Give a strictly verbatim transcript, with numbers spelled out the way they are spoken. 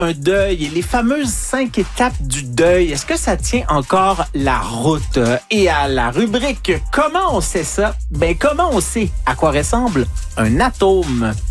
un deuil, les fameuses cinq étapes du deuil, est-ce que ça tient encore la route? Et à la rubrique « Comment on sait ça? » Ben comment on sait à quoi ressemble un atome?